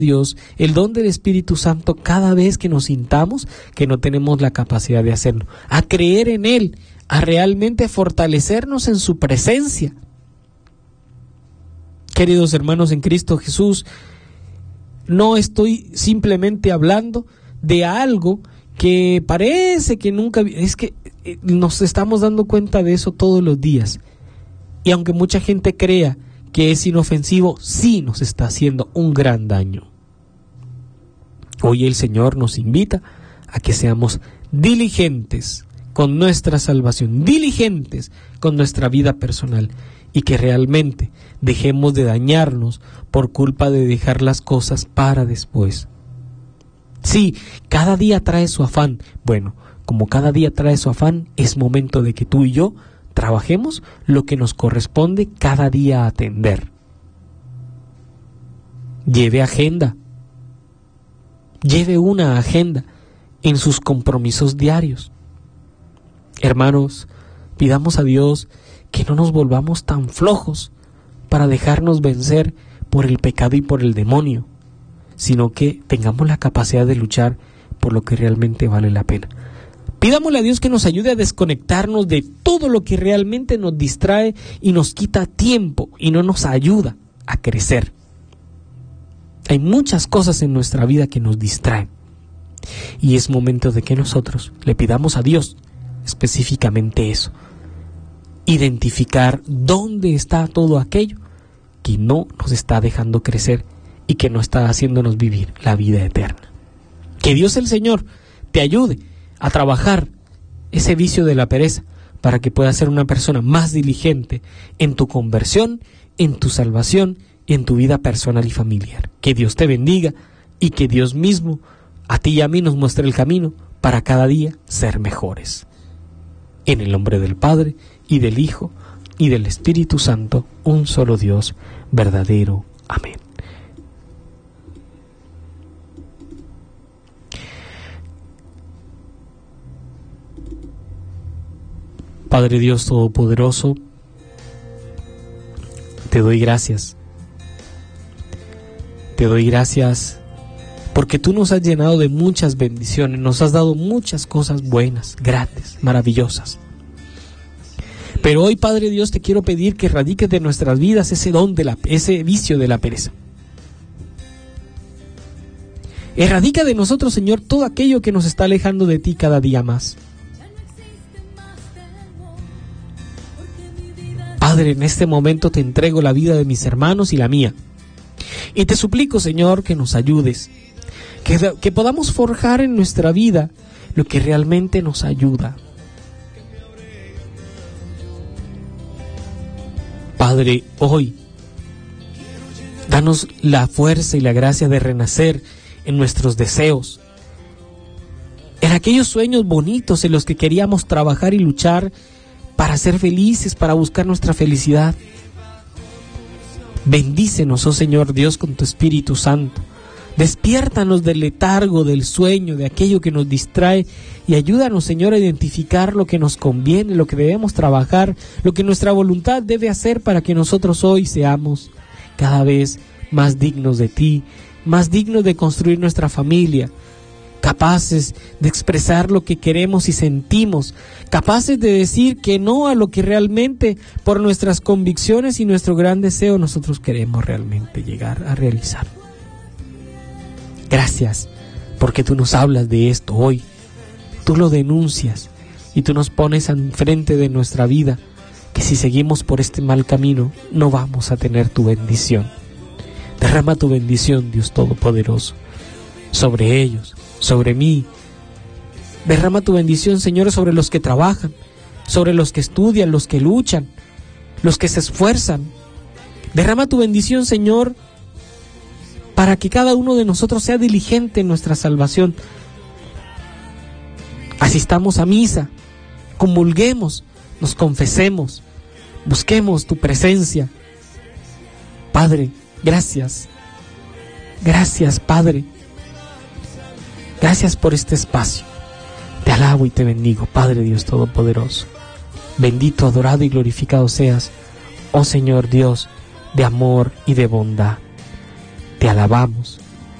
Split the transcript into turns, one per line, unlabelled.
Dios, el don del Espíritu Santo cada vez que nos sintamos que no tenemos la capacidad de hacerlo, a creer en Él, a realmente fortalecernos en su presencia. Queridos hermanos en Cristo Jesús, no estoy simplemente hablando de algo que parece que nunca, es que nos estamos dando cuenta de eso todos los días. Y aunque mucha gente crea que es inofensivo, sí nos está haciendo un gran daño. Hoy el Señor nos invita a que seamos diligentes con nuestra salvación, diligentes con nuestra vida personal, y que realmente dejemos de dañarnos por culpa de dejar las cosas para después. Sí, cada día trae su afán. Bueno, como cada día trae su afán, es momento de que tú y yo trabajemos lo que nos corresponde cada día atender. Lleve agenda. Lleve una agenda en sus compromisos diarios. Hermanos, pidamos a Dios que no nos volvamos tan flojos para dejarnos vencer por el pecado y por el demonio, sino que tengamos la capacidad de luchar por lo que realmente vale la pena. Pidámosle a Dios que nos ayude a desconectarnos de todo lo que realmente nos distrae y nos quita tiempo y no nos ayuda a crecer. Hay muchas cosas en nuestra vida que nos distraen y es momento de que nosotros le pidamos a Dios específicamente eso, identificar dónde está todo aquello que no nos está dejando crecer y que no está haciéndonos vivir la vida eterna. Que Dios el Señor te ayude a trabajar ese vicio de la pereza para que puedas ser una persona más diligente en tu conversión, en tu salvación y en tu vida personal y familiar. Que Dios te bendiga y que Dios mismo a ti y a mí nos muestre el camino para cada día ser mejores. En el nombre del Padre y del Hijo y del Espíritu Santo, un solo Dios verdadero. Amén. Padre Dios Todopoderoso, te doy gracias. Te doy gracias porque tú nos has llenado de muchas bendiciones, nos has dado muchas cosas buenas, grandes, maravillosas. Pero hoy, Padre Dios, te quiero pedir que erradiques de nuestras vidas ese vicio de la pereza. Erradica de nosotros, Señor, todo aquello que nos está alejando de ti cada día más. Padre, en este momento te entrego la vida de mis hermanos y la mía. Y te suplico, Señor, que nos ayudes, que podamos forjar en nuestra vida lo que realmente nos ayuda. Padre, hoy, danos la fuerza y la gracia de renacer en nuestros deseos, en aquellos sueños bonitos en los que queríamos trabajar y luchar para ser felices, para buscar nuestra felicidad. Bendícenos, oh Señor Dios, con tu Espíritu Santo. Despiértanos del letargo, del sueño, de aquello que nos distrae y ayúdanos, Señor, a identificar lo que nos conviene, lo que debemos trabajar, lo que nuestra voluntad debe hacer para que nosotros hoy seamos cada vez más dignos de ti, más dignos de construir nuestra familia, capaces de expresar lo que queremos y sentimos, capaces de decir que no a lo que realmente por nuestras convicciones y nuestro gran deseo nosotros queremos realmente llegar a realizar. Gracias, porque tú nos hablas de esto hoy, tú lo denuncias y tú nos pones enfrente de nuestra vida, que si seguimos por este mal camino no vamos a tener tu bendición. Derrama tu bendición, Dios Todopoderoso, sobre ellos, sobre mí. Derrama tu bendición, Señor, sobre los que trabajan, sobre los que estudian, los que luchan, los que se esfuerzan. Derrama tu bendición, Señor, para que cada uno de nosotros sea diligente en nuestra salvación. Asistamos a misa, comulguemos, nos confesemos, busquemos tu presencia. Padre, gracias. Gracias, Padre. Gracias por este espacio. Te alabo y te bendigo, Padre Dios Todopoderoso. Bendito, adorado y glorificado seas, oh Señor Dios, de amor y de bondad. Te alabamos,